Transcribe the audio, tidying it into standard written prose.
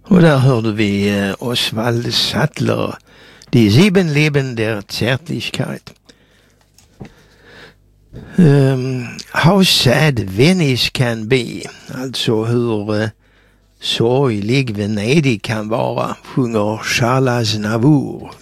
Och där hörde vi Oswald Sattler, Die 7 Leben der Zärtlichkeit. How sad Venice can be, alltså hur sorglig Venedig kan vara, sjunger Charles Navour.